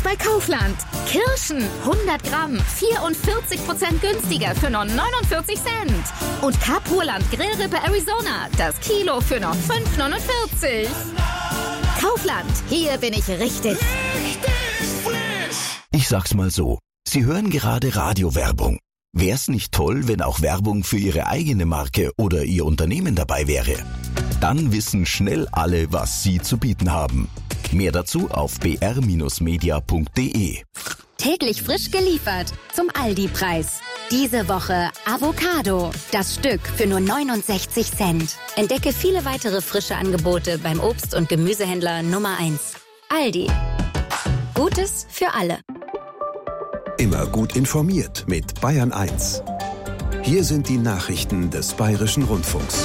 bei Kaufland. Kirschen 100 Gramm, 44% günstiger für nur 49 Cent. Und Kapurland Grillrippe Arizona, das Kilo für nur 5,49. Kaufland, hier bin ich richtig. Ich sag's mal so, Sie hören gerade Radiowerbung. Wär's nicht toll, wenn auch Werbung für Ihre eigene Marke oder Ihr Unternehmen dabei wäre? Dann wissen schnell alle, was Sie zu bieten haben. Mehr dazu auf br-media.de. Täglich frisch geliefert zum Aldi-Preis. Diese Woche Avocado, das Stück für nur 69 Cent. Entdecke viele weitere frische Angebote beim Obst- und Gemüsehändler Nummer 1. Aldi. Gutes für alle. Immer gut informiert mit Bayern 1. Hier sind die Nachrichten des Bayerischen Rundfunks.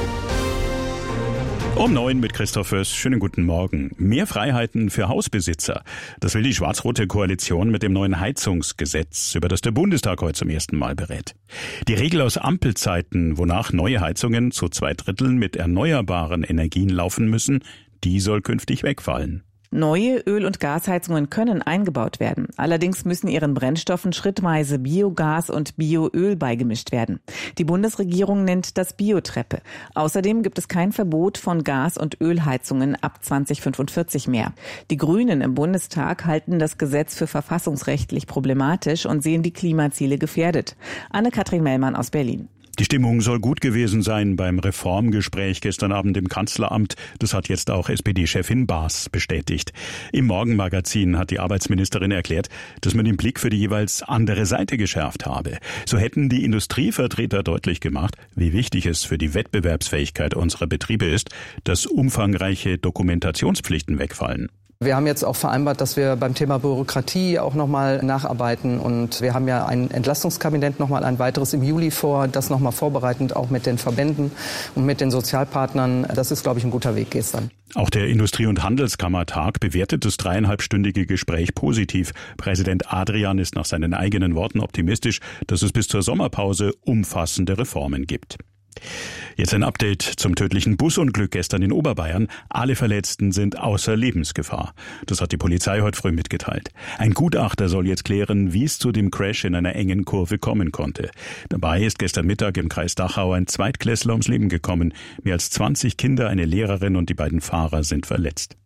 Um 9 mit Christoph Föß. Schönen guten Morgen. Mehr Freiheiten für Hausbesitzer. Das will die schwarz-rote Koalition mit dem neuen Heizungsgesetz, über das der Bundestag heute zum ersten Mal berät. Die Regel aus Ampelzeiten, wonach neue Heizungen zu 2/3 mit erneuerbaren Energien laufen müssen, die soll künftig wegfallen. Neue Öl- und Gasheizungen können eingebaut werden. Allerdings müssen ihren Brennstoffen schrittweise Biogas und Bioöl beigemischt werden. Die Bundesregierung nennt das Biotreppe. Außerdem gibt es kein Verbot von Gas- und Ölheizungen ab 2045 mehr. Die Grünen im Bundestag halten das Gesetz für verfassungsrechtlich problematisch und sehen die Klimaziele gefährdet. Anne-Kathrin Mellmann aus Berlin. Die Stimmung soll gut gewesen sein beim Reformgespräch gestern Abend im Kanzleramt. Das hat jetzt auch SPD-Chefin Baas bestätigt. Im Morgenmagazin hat die Arbeitsministerin erklärt, dass man den Blick für die jeweils andere Seite geschärft habe. So hätten die Industrievertreter deutlich gemacht, wie wichtig es für die Wettbewerbsfähigkeit unserer Betriebe ist, dass umfangreiche Dokumentationspflichten wegfallen. Wir haben jetzt auch vereinbart, dass wir beim Thema Bürokratie auch nochmal nacharbeiten. Und wir haben ja ein Entlastungskabinett, nochmal ein weiteres im Juli vor, das nochmal vorbereitend auch mit den Verbänden und mit den Sozialpartnern. Das ist, glaube ich, ein guter Weg gestern. Auch der Industrie- und Handelskammertag bewertet das 3,5-stündige Gespräch positiv. Präsident Adrian ist nach seinen eigenen Worten optimistisch, dass es bis zur Sommerpause umfassende Reformen gibt. Jetzt ein Update zum tödlichen Busunglück gestern in Oberbayern. Alle Verletzten sind außer Lebensgefahr. Das hat die Polizei heute früh mitgeteilt. Ein Gutachter soll jetzt klären, wie es zu dem Crash in einer engen Kurve kommen konnte. Dabei ist gestern Mittag im Kreis Dachau ein Zweitklässler ums Leben gekommen. Mehr als 20 Kinder, eine Lehrerin und die beiden Fahrer sind verletzt.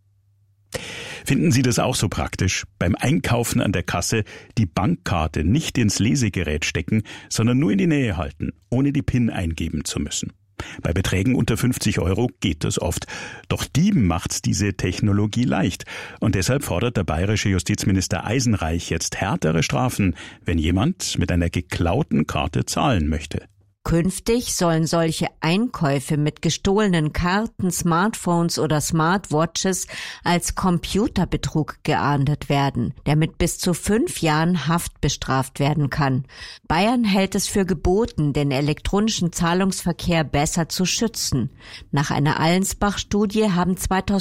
Finden Sie das auch so praktisch? Beim Einkaufen an der Kasse die Bankkarte nicht ins Lesegerät stecken, sondern nur in die Nähe halten, ohne die PIN eingeben zu müssen. Bei Beträgen unter 50 € geht das oft. Doch Dieben macht's diese Technologie leicht. Und deshalb fordert der bayerische Justizminister Eisenreich jetzt härtere Strafen, wenn jemand mit einer geklauten Karte zahlen möchte. Künftig sollen solche Einkäufe mit gestohlenen Karten, Smartphones oder Smartwatches als Computerbetrug geahndet werden, der mit bis zu 5 Jahren Haft bestraft werden kann. Bayern hält es für geboten, den elektronischen Zahlungsverkehr besser zu schützen. Nach einer Allensbach-Studie haben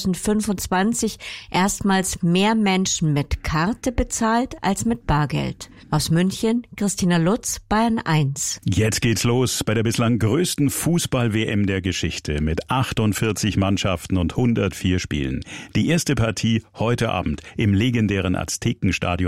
2025 erstmals mehr Menschen mit Karte bezahlt als mit Bargeld. Aus München, Christina Lutz, Bayern 1. Jetzt geht's los bei der bislang größten Fußball-WM der Geschichte mit 48 Mannschaften und 104 Spielen. Die erste Partie heute Abend im legendären Aztekenstadion